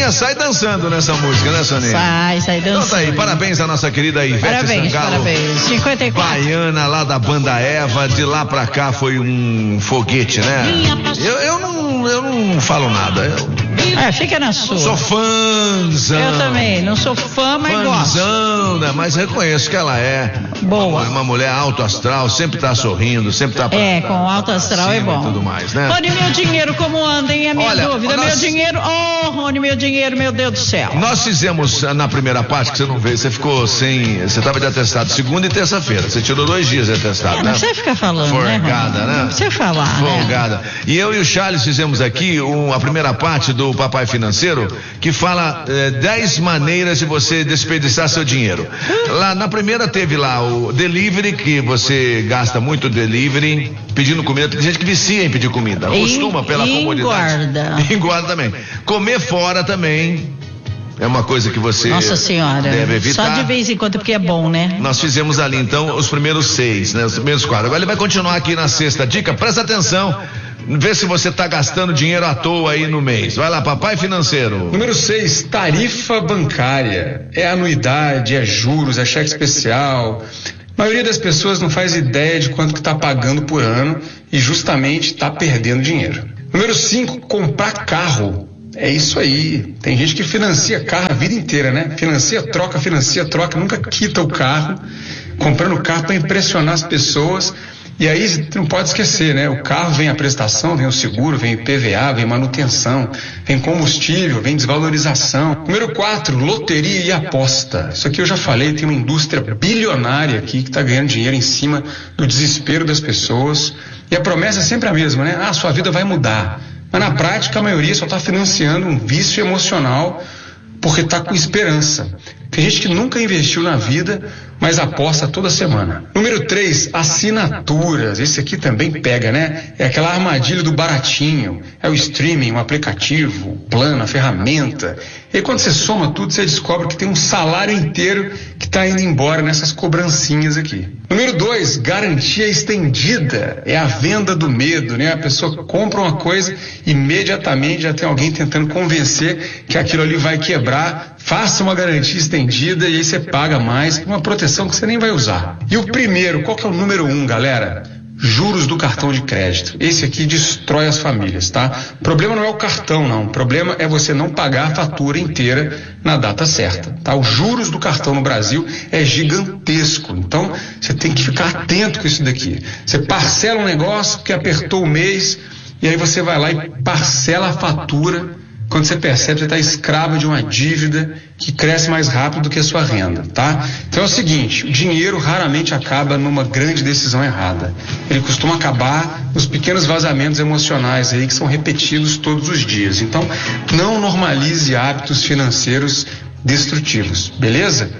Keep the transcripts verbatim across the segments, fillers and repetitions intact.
Soninha sai dançando nessa música, né, Soninha? Sai, sai dançando. Então tá aí, parabéns à nossa querida Ivete parabéns, Sangalo. Parabéns, cinquenta e quatro. Baiana lá da banda Eva, de lá pra cá foi um foguete, né? Eu, eu, não, eu não falo nada. Eu... É, fica na sua. Sou fãzão. Eu também, não sou fã, mas fãzão, gosto. Né? Mas reconheço que ela é boa. Uma, uma mulher alto astral, sempre tá sorrindo, sempre tá pra, É, pra, com alto astral é bom. E tudo mais, né? Rony, meu dinheiro como anda, hein? A minha Olha, dúvida, nós... meu dinheiro, oh, Rony, meu dinheiro, meu Deus do céu. Nós fizemos na primeira parte, que você não veio, você ficou sem, você tava de atestado segunda e terça-feira, você tirou dois dias de atestado, é, né? Não precisa ficar falando, Forgada, né? né? Não precisa falar, Folgada. né? E eu e o Charles fizemos aqui um, a primeira parte do Papai Financeiro, que fala dez eh, maneiras de você desperdiçar seu dinheiro. Lá na primeira teve lá o delivery, que você gasta muito delivery, pedindo comida. Tem gente que vicia em pedir comida, costuma pela comodidade. Engorda. Engorda também. Comer fora também é uma coisa que você Nossa senhora, deve evitar. Só de vez em quando, porque é bom, né? Nós fizemos ali então os primeiros seis, né? Os primeiros quatro. Agora ele vai continuar aqui na sexta dica. Presta atenção. Vê se você está gastando dinheiro à toa aí no mês. Vai lá, Papai Financeiro. Número seis, tarifa bancária. É anuidade, é juros, é cheque especial. A maioria das pessoas não faz ideia de quanto que está pagando por ano e justamente está perdendo dinheiro. Número cinco, comprar carro. É isso aí. Tem gente que financia carro a vida inteira, né? Financia, troca, financia, troca, nunca quita o carro, comprando carro para impressionar as pessoas. E aí você não pode esquecer, né? O carro vem a prestação, vem o seguro, vem I P V A, vem manutenção, vem combustível, vem desvalorização. Número quatro, loteria e aposta. Isso aqui eu já falei, tem uma indústria bilionária aqui que está ganhando dinheiro em cima do desespero das pessoas. E a promessa é sempre a mesma, né? Ah, sua vida vai mudar. Mas na prática a maioria só está financiando um vício emocional porque está com esperança. Tem gente que nunca investiu na vida, mas aposta toda semana. Número três, assinaturas. Esse aqui também pega, né? É aquela armadilha do baratinho. É o streaming, o aplicativo, o plano, a ferramenta. E aí, quando você soma tudo, você descobre que tem um salário inteiro que está indo embora nessas cobrancinhas aqui. Número dois, garantia estendida. É a venda do medo, né? A pessoa compra uma coisa, imediatamente já tem alguém tentando convencer que aquilo ali vai quebrar. Faça uma garantia estendida e aí você paga mais, uma proteção que você nem vai usar. E o primeiro, qual que é o número um, galera? Juros do cartão de crédito. Esse aqui destrói as famílias, tá? O problema não é o cartão, não. O problema é você não pagar a fatura inteira na data certa, tá? Os juros do cartão no Brasil é gigantesco. Então, você tem que ficar atento com isso daqui. Você parcela um negócio que apertou o mês e aí você vai lá e parcela a fatura. Quando você percebe, você está escravo de uma dívida que cresce mais rápido do que a sua renda, tá? Então é o seguinte, o dinheiro raramente acaba numa grande decisão errada. Ele costuma acabar nos pequenos vazamentos emocionais aí que são repetidos todos os dias. Então, não normalize hábitos financeiros destrutivos, beleza?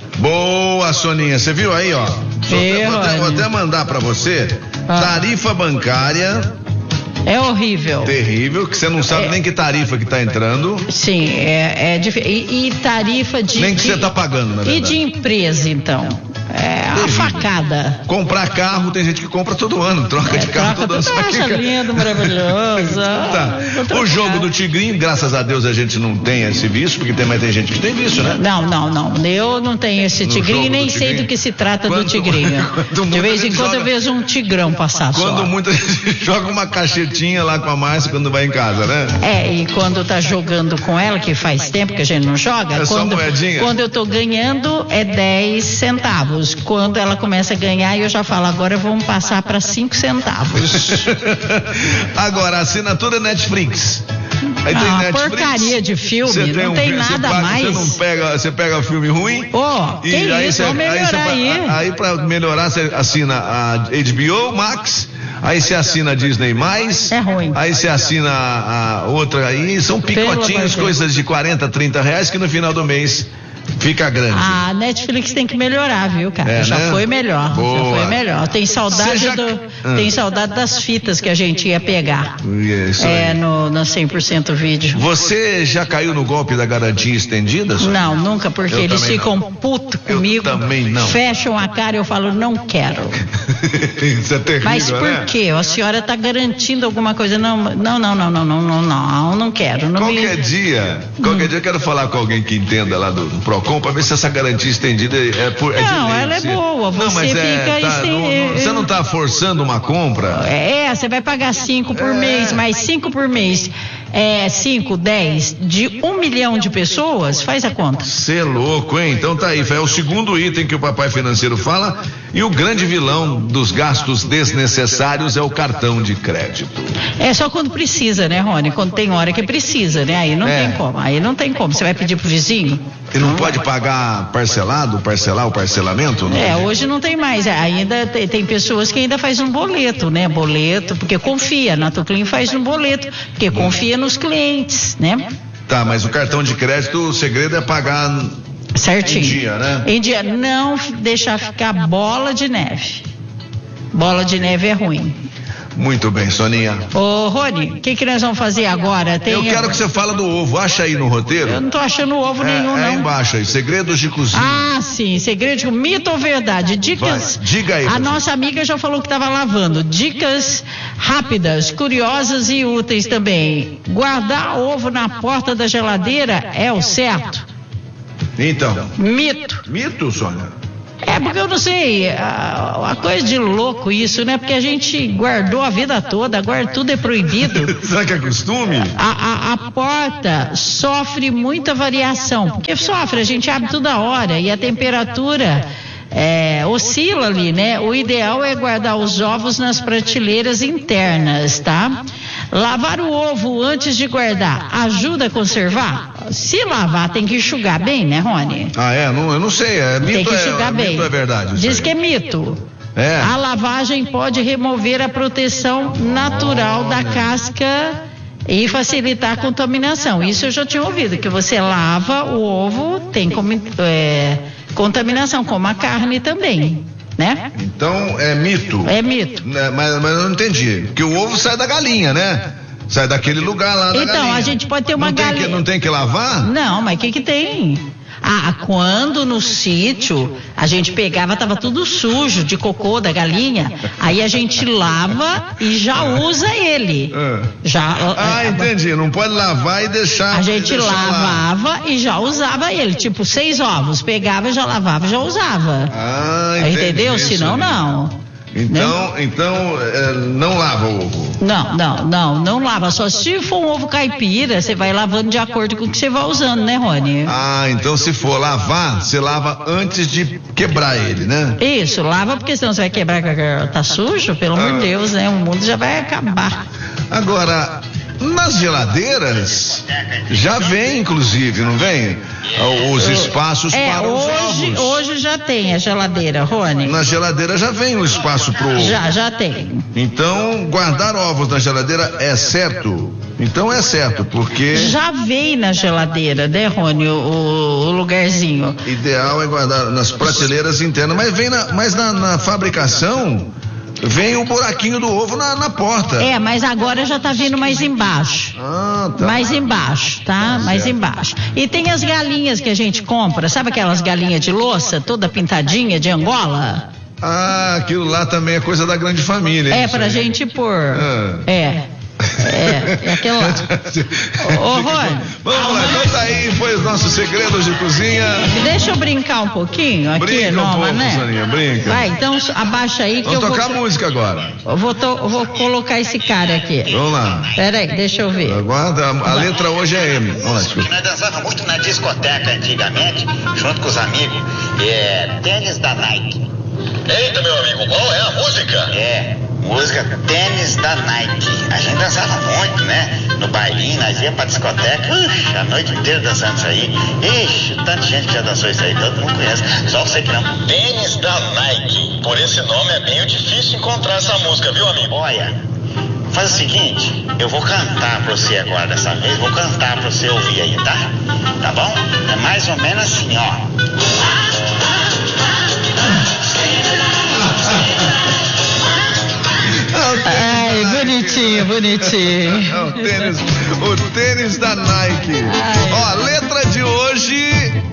Boa, Soninha, você viu aí, ó? É, vou, até, vou até mandar para você. Ah. Tarifa bancária. É horrível. Terrível, que você não sabe é, nem que tarifa que está entrando. Sim, é, é difícil. E, e tarifa de... Nem que você está pagando, na verdade. E de empresa, então? É a facada. Comprar carro, tem gente que compra todo ano, troca é, de carro troca todo ano. Troca tudo, lindo, maravilhoso. Tá. O jogo do Tigrinho, graças a Deus a gente não tem esse vício, porque tem, mas tem gente que tem vício, né? Não, não, não. Eu não tenho esse no Tigrinho, nem do sei tigrinho. Do que se trata quando, do Tigrinho. De vez em quando joga, eu vejo um tigrão passar quando só. Muita gente joga uma cachetinha lá com a Márcia quando vai em casa, né? É, e quando tá jogando com ela, que faz tempo que a gente não joga, é quando, só moedinha? Quando eu tô ganhando é dez centavos. Quando ela começa a ganhar, eu já falo, agora vamos passar para cinco centavos. Agora, assinatura Netflix. Aí ah, tem Netflix, porcaria de filme, não tem, um, tem nada paga, mais. Você não pega, você pega filme ruim. Oh, e que aí isso, você, vamos melhorar aí. Aí, aí para melhorar, você assina a H B O Max. Aí você assina a Disney mais. É ruim. Aí você assina a, a outra aí. São picotinhos, coisas de quarenta, trinta reais que no final do mês Fica grande. A Netflix tem que melhorar, viu, cara? É, já né? foi melhor. Boa. Já foi melhor. Tem saudade já... do, ah. tem saudade das fitas que a gente ia pegar. Isso é, aí. no, no cem por cento vídeo. Você já caiu no golpe da garantia estendida, Sônia? Não, nunca, porque Eu eles ficam não. putos comigo. Eu também não. Fecham a cara e eu falo, não quero. Isso é terrível, Mas por né? quê? A senhora está garantindo alguma coisa? Não, não, não, não, não, não, não, não, não quero. Não Qualquer me... dia, qualquer dia eu quero falar com alguém que entenda lá do, do Procon para ver se essa garantia estendida é por é Não, de lei, ela é se... boa. Você não, mas fica é, tá, esten- não, não, você não está forçando uma compra? É, você vai pagar cinco por É. mês, mais cinco por mês. É, cinco, dez, de um milhão de pessoas, faz a conta. Você é louco, hein? Então tá aí, é o segundo item que o papai financeiro fala, e o grande vilão dos gastos desnecessários é o cartão de crédito. É só quando precisa, né, Rony? Quando tem hora que precisa, né? Aí não É. tem como, aí não tem como. Você vai pedir pro vizinho? E não pode pagar parcelado, parcelar o parcelamento? Não? É, hoje não tem mais. Ainda tem, tem pessoas que ainda fazem um boleto, né? Boleto, porque confia. Na Tuclin faz um boleto, porque confia nos clientes, né? Tá, mas o cartão de crédito, o segredo é pagar Certinho. em dia, né? Em dia, não f- deixar ficar bola de neve. Bola de neve é ruim. Muito bem, Soninha. Ô, Rony, o que, que nós vamos fazer agora? Tem... Eu quero que você fale do ovo, acha aí no roteiro? Eu não tô achando ovo nenhum, é, é não. embaixo aí, segredos de cozinha. Ah, sim, segredo de mito ou verdade? Dicas. Vai, diga aí, A Rosana. nossa amiga já falou que estava lavando. Dicas rápidas, curiosas e úteis também. Guardar ovo na porta da geladeira é o certo? Então, Mito. mito, Sônia? É porque eu não sei, a, a coisa de louco isso, né? Porque a gente guardou a vida toda, agora tudo é proibido. Será que é costume? A, a, a porta sofre muita variação, porque sofre, a gente abre toda hora e a temperatura é, oscila ali, né? O ideal é guardar os ovos nas prateleiras internas, tá? Lavar o ovo antes de guardar ajuda a conservar? Se lavar, tem que enxugar bem, né, Rony? Ah, é? Não, eu não sei. É, mito Tem que é, enxugar bem. Mito é verdade. isso Diz aí. que é mito. É. A lavagem pode remover a proteção natural da casca e facilitar a contaminação. Isso eu já tinha ouvido, que você lava o ovo, tem comi- é, contaminação, como a carne também, né? Então é mito. É mito. Né, Mas, mas eu não entendi. Porque o ovo sai da galinha, né? Sai daquele lugar lá da Então, galinha. a gente pode ter uma não tem galinha- Que, não tem que lavar? Não, mas o que que tem? Ah, quando no sítio a gente pegava, tava tudo sujo de cocô da galinha, aí a gente lava e já usa ele. É. Já, Ah, entendi. Não pode lavar e deixar. a gente deixar lá. lavava e já usava ele, tipo seis ovos, pegava, já lavava, já usava. Ah, entendi. Entendeu? isso Senão aí. não. Então, então é, não lava o ovo. Não, não, não, não lava. Só se for um ovo caipira, você vai lavando de acordo com o que você vai usando, né, Rony? Ah, então se for lavar, você lava antes de quebrar ele, né? Isso, lava porque senão você vai quebrar, tá sujo, pelo amor de Deus, né? O mundo já vai acabar. Agora, nas geladeiras já vem, inclusive, não vem? Os espaços É, para os hoje, ovos. hoje já tem a geladeira, Rony. Na geladeira já vem o espaço pro ovo. Já, já tem. Então, guardar ovos na geladeira é certo? Então é certo, porque Já vem na geladeira, né, Rony, o, o lugarzinho. ideal é guardar nas prateleiras internas, mas vem na, mas na, na fabricação vem o buraquinho do ovo na, na porta. É, mas agora já tá vindo mais embaixo. Ah, tá. Mais embaixo, tá? Mais embaixo. E tem as galinhas que a gente compra, sabe aquelas galinhas de louça, toda pintadinha de Angola? Ah, aquilo lá também é coisa da grande família. É isso pra aí. gente pôr. Ah. É. É, é aquela lá. Ô, Rony. Vamos lá, então tá aí, foi os nossos segredos de cozinha. Deixa eu brincar um pouquinho aqui, Brinca um Noma, pouco, né? Soninha, brinca. Vai, então abaixa aí que Vamos eu tocar vou, música agora. eu vou, to- eu vou colocar esse cara aqui. Vamos lá. Peraí, deixa eu ver. Aguarda, a, a letra hoje é M. Vamos lá, desculpa. Nós dançávamos muito na discoteca antigamente, junto com os amigos. É, tênis da Nike. Eita, meu amigo, qual é a música? É, música tênis da Nike. A gente dançava muito, né? No bailinho, nós íamos pra discoteca, ux, a noite inteira dançando isso aí. Ixi, tanta gente que já dançou isso aí, todo mundo conhece. Só você que não. Tênis da Nike. Por esse nome é meio difícil encontrar essa música, viu, amigo? Olha, faz o seguinte, eu vou cantar pra você agora dessa vez, vou cantar pra você ouvir aí, tá? Tá bom? É mais ou menos assim, ó. Ai, bonitinho, bonitinho. É o tênis, o tênis da Nike. Ai. Ó, a letra de hoje